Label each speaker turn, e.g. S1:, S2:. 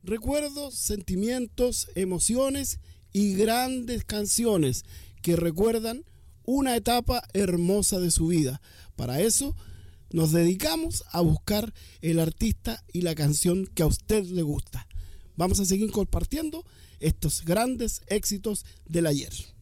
S1: Recuerdos, sentimientos, emociones y grandes canciones que recuerdan una etapa hermosa de su vida. Para eso nos dedicamos a buscar el artista y la canción que a usted le gusta. Vamos a seguir compartiendo estos grandes éxitos del ayer.